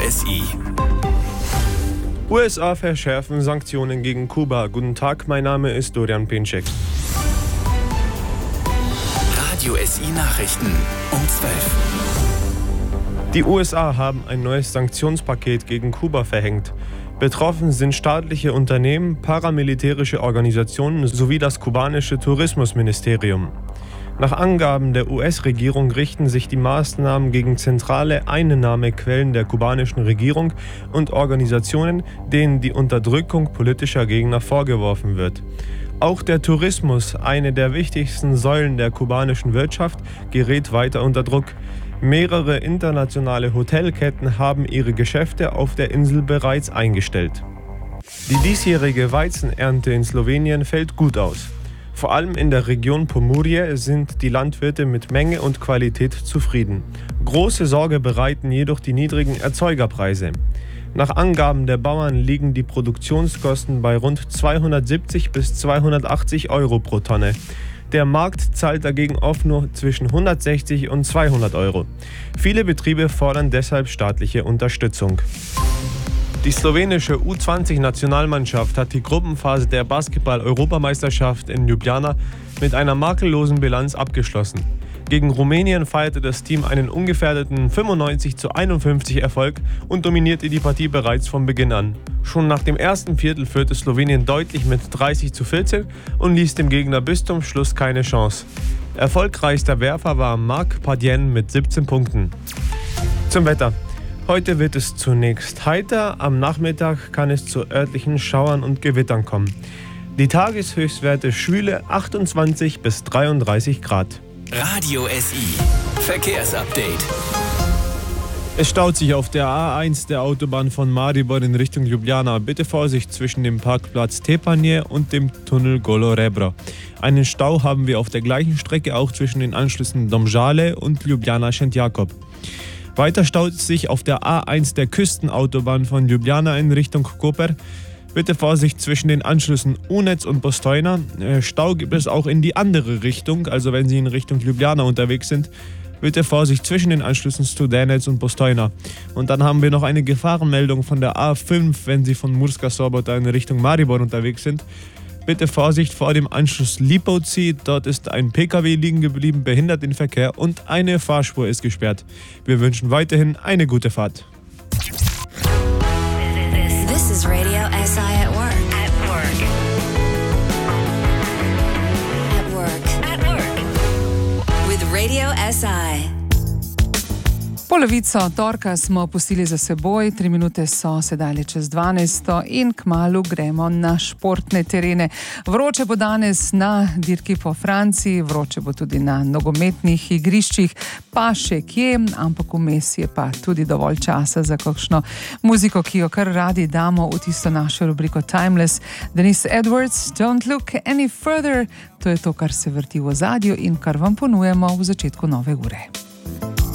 SI. USA verschärfen Sanktionen gegen Kuba. Guten Tag, mein Name ist Dorian Pinczek. Radio SI Nachrichten um 12. Die USA haben ein neues Sanktionspaket gegen Kuba verhängt. Betroffen sind staatliche Unternehmen, paramilitärische Organisationen sowie das kubanische Tourismusministerium. Nach Angaben der US-Regierung richten sich die Maßnahmen gegen zentrale Einnahmequellen der kubanischen Regierung und Organisationen, denen die Unterdrückung politischer Gegner vorgeworfen wird. Auch der Tourismus, eine der wichtigsten Säulen der kubanischen Wirtschaft, gerät weiter unter Druck. Mehrere internationale Hotelketten haben ihre Geschäfte auf der Insel bereits eingestellt. Die diesjährige Weizenernte in Slowenien fällt gut aus. Vor allem in der Region Pomurje sind die Landwirte mit Menge und Qualität zufrieden. Große Sorge bereiten jedoch die niedrigen Erzeugerpreise. Nach Angaben der Bauern liegen die Produktionskosten bei rund 270 bis 280 Euro pro Tonne. Der Markt zahlt dagegen oft nur zwischen 160 und 200 Euro. Viele Betriebe fordern deshalb staatliche Unterstützung. Die slowenische U20-Nationalmannschaft hat die Gruppenphase der Basketball-Europameisterschaft in Ljubljana mit einer makellosen Bilanz abgeschlossen. Gegen Rumänien feierte das Team einen ungefährdeten 95:51 Erfolg und dominierte die Partie bereits von Beginn an. Schon nach dem ersten Viertel führte Slowenien deutlich mit 30:14 und ließ dem Gegner bis zum Schluss keine Chance. Erfolgreichster Werfer war Marc Padien mit 17 Punkten. Zum Wetter. Heute wird es zunächst heiter, am Nachmittag kann es zu örtlichen Schauern und Gewittern kommen. Die Tageshöchstwerte schwüle 28 bis 33 Grad. Radio SI Verkehrsupdate. Es staut sich auf der A1 der Autobahn von Maribor in Richtung Ljubljana. Bitte Vorsicht zwischen dem Parkplatz Tepanje und dem Tunnel Golo Rebro. Einen Stau haben wir auf der gleichen Strecke auch zwischen den Anschlüssen Domžale und Ljubljana Šentjakov. Weiter staut es sich auf der A1 der Küstenautobahn von Ljubljana in Richtung Koper. Bitte Vorsicht zwischen den Anschlüssen Unec und Postojna. Stau gibt es auch in die andere Richtung, also wenn Sie in Richtung Ljubljana unterwegs sind. Bitte Vorsicht zwischen den Anschlüssen Studenec und Postojna. Und dann haben wir noch eine Gefahrenmeldung von der A5, wenn Sie von Murska Sobota in Richtung Maribor unterwegs sind. Bitte Vorsicht vor dem Anschluss Lipovci. Dort ist ein PKW liegen geblieben, behindert den Verkehr und eine Fahrspur ist gesperrt. Wir wünschen weiterhin eine gute Fahrt. This is Radio SI at work. At work. At work. At work. With Radio SI. Polovico torka smo pustili za seboj, 3 minute so sedaj čez 12 in kmalu gremo na športne terene. Vroče bo danes na dirki po Franciji, vroče bo tudi na nogometnih igriščih, pa še kje, ampak vmes je pa tudi dovolj časa za kakšno muziko, ki jo kar radi damo v tisto našo rubriko Timeless. Denise Edwards, Don't Look Any Further, to je to, kar se vrti v ozadju in kar vam ponujemo v začetku nove ure.